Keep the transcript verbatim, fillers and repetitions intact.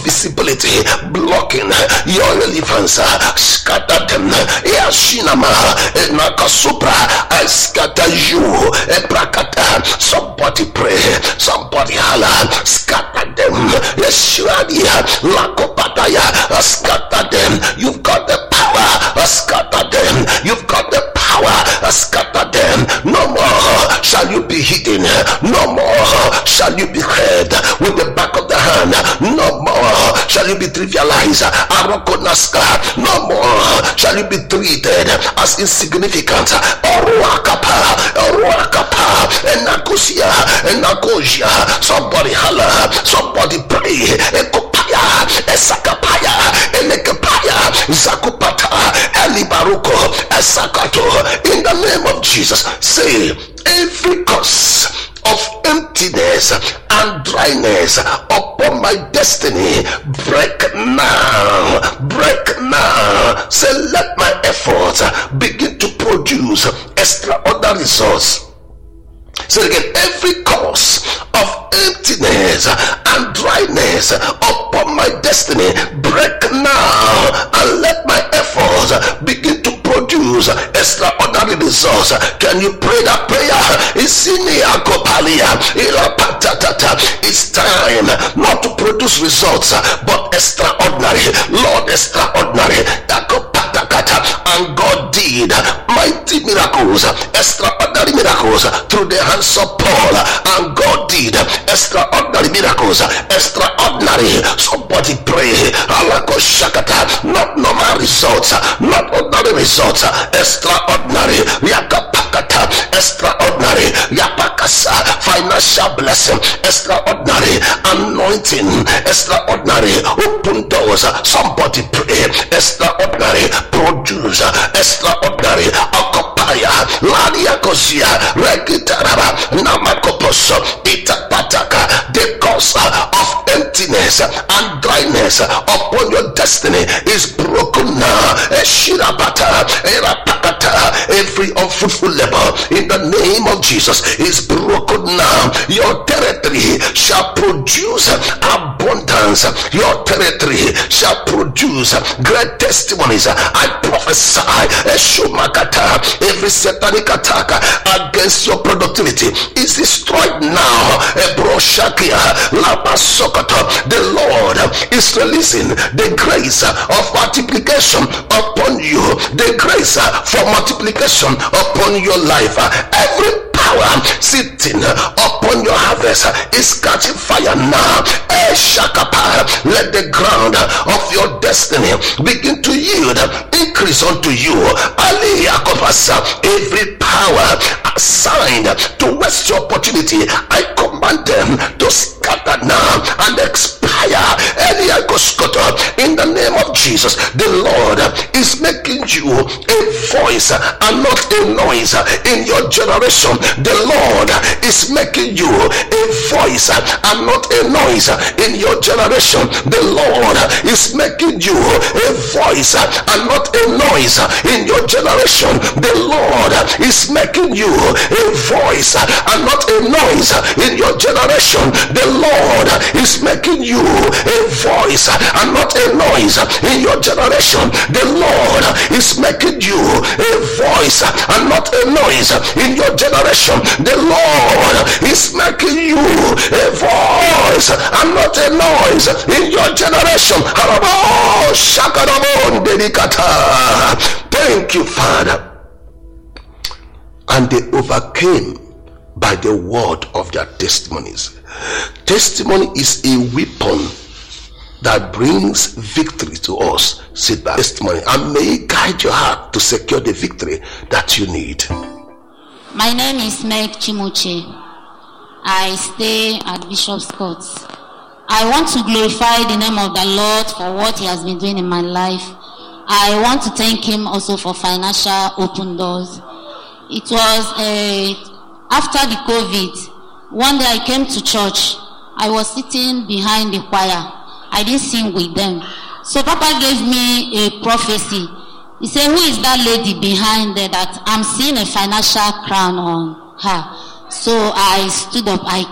invisibility blocking your relevance. Scatter them. Yashinama Nakasupra. I scatter you. Ebrakata. Somebody pray. Somebody holla. Scatter them. Yeshua Lakopataya. Scatter them. You've got the power. Scatter them. You've got the power. Scatter them. No more shall you be hidden. No more shall you be heard with the back of the hand. No more shall you be trivialized. Arokonaska. No more shall you be treated as insignificant. Oruakapa. Oruakapa. Enakusia. Enakosia. Somebody holla. Somebody pray. Ekopaya. Esakapaya. Elekapaya. Zakupata. Elibaruko. Esakato. In the name of Jesus, say, every cause of emptiness and dryness upon my destiny, break now, break now. Say, let my efforts begin to produce extraordinary results. Say again, every cause of emptiness and dryness upon my destiny, break now, and let my efforts begin to produce extraordinary results. Can you pray that prayer? It's time not to produce results, but extraordinary. Lord, extraordinary. And God did mighty miracles, extraordinary miracles through the hands of Paul. And God did extraordinary miracles, extraordinary. Somebody pray. Not normal results, not ordinary results, extraordinary. Extraordinary. Yapakasa. Financial blessing, extraordinary. Anointing, extraordinary. Open doors. Somebody pray. Extraordinary. Produce, extraordinary. Occupia. Ladia Kosia. Regitaraba. Namakoposo. Itapataka. The cause of emptiness and dryness upon your destiny is broken now. Eshirabata. Erapakata. Every unfruitful labor in the name of Jesus is broken now. Your territory shall produce abundance. Your territory shall produce great testimonies. I prophesy, Eshumakata, every satanic attack against your productivity is destroyed now. Ebroshakia, Labasokoto. The Lord is releasing the grace of multiplication upon you. The grace for multiplication upon your life. Every power sitting upon your harvest is catching fire now. Let the ground of your destiny begin to yield increase unto you. Every power assigned to waste your opportunity, I command them to scatter now and expire. In the name of Jesus, the Lord is making you a voice and not a noise in your generation. The Lord is making you a voice and not a noise in your generation. The Lord is making you a voice and not a noise in your generation. The Lord is making you a voice and not a noise in your generation. The Lord is making you a voice and not a noise in your generation. The Lord is making you a voice and not a noise in your generation. The Lord is making you a voice and not a noise in your generation. Thank you, Father. And they overcame by the word of their testimonies. Testimony is a weapon that brings victory to us. Sit back. Testimony, and may it guide your heart to secure the victory that you need. My name is Meg Chimuche. I stay at Bishop's Court. I want to glorify the name of the Lord for what he has been doing in my life. I want to thank him also for financial open doors. It was a, after the COVID, one day I came to church. I was sitting behind the choir. I didn't sing with them. So Papa gave me a prophecy. He said, who is that lady behind there that I'm seeing a financial crown on her? So I stood up. I